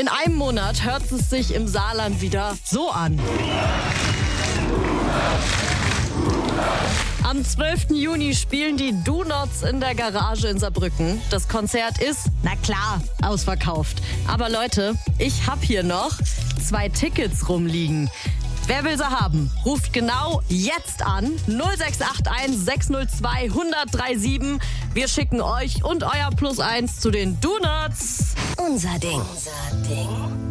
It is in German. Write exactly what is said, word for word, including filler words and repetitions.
In einem Monat hört es sich im Saarland wieder so an. Am zwölften Juni spielen die Do-Nots in der Garage in Saarbrücken. Das Konzert ist, na klar, ausverkauft. Aber Leute, ich hab hier noch zwei Tickets rumliegen. Wer will sie haben? Ruft genau jetzt an null sechs acht eins sechs null zwei eins null drei sieben. Wir schicken euch und euer Plus eins zu den Do-Nots. Unser Ding. Unser Ding.